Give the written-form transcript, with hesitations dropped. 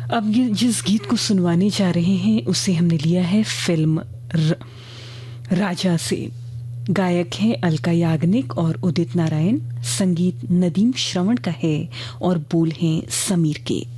अब जिस गीत को सुनवाने जा रहे हैं उसे हमने लिया है फिल्म राजा से। गायक हैं अलका याग्निक और उदित नारायण, संगीत नदीम श्रवण का है और बोल हैं समीर के।